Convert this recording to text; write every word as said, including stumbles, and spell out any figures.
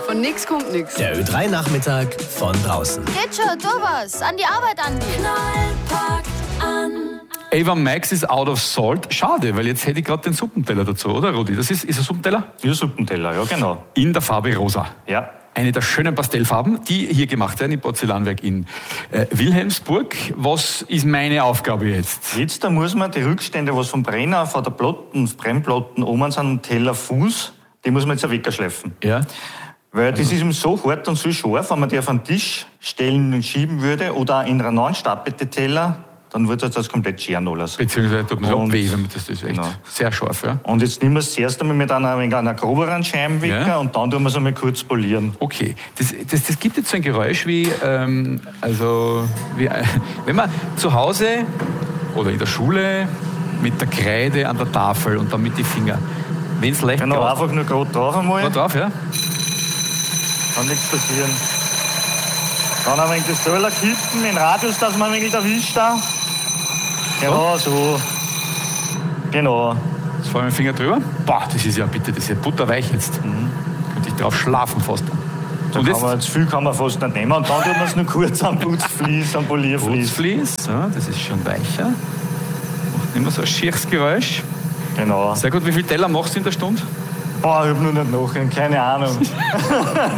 Von nix kommt nix. Der Ö drei Nachmittag von draußen. Geht schon, tu was. An die Arbeit, Andi. Ava Max ist out of salt. Schade, weil jetzt hätte ich gerade den Suppenteller dazu, oder Rudi? Das ist, ist ein Suppenteller? Ja, Suppenteller, ja genau. In der Farbe rosa. Ja. Eine der schönen Pastellfarben, die hier gemacht werden im Porzellanwerk in äh, Wilhelmsburg. Was ist meine Aufgabe jetzt? Jetzt da muss man die Rückstände, was vom Brenner, von der Platten, Brennplatten oben sind, am Tellerfuß, die muss man jetzt wegschleifen. Ja. Weil das ist eben so hart und so scharf, wenn man die auf einen Tisch stellen und schieben würde oder in einen anstapelte Teller, dann wird das komplett scheren alles. Beziehungsweise tut man Und- so weh, wenn man das, das ist echt Genau. sehr scharf. Ja? Und jetzt nehmen wir es zuerst einmal mit einer, mit einer groberen Scheibenwecker Ja. und dann tun wir es einmal kurz polieren. Okay, das, das, das gibt jetzt so ein Geräusch wie, ähm, also, wie, äh, wenn man zu Hause oder in der Schule mit der Kreide an der Tafel und dann mit den Fingern, wenn es leicht Genau, drauf, einfach nur gerade drauf einmal, mal drauf, ja? kann nichts passieren. Dann ein wenig das Teller kippen, den Radius, dass man ein wenig erwischt da. Genau, so. Genau. Jetzt fahren wir den Finger drüber. Boah, das ist ja bitte, das ist ja butterweich jetzt. Mhm. Könnte ich drauf schlafen fast. Da Und kann jetzt man, zu viel kann man fast nicht nehmen. Und dann tut man es nur kurz am Putzflies, am Polierflies. Putzflies, ja, das ist schon weicher. Macht immer so ein schieres Geräusch. Genau. Sehr gut, wie viele Teller machst du in der Stunde? Boah, ich hab nur nicht nachher, keine Ahnung.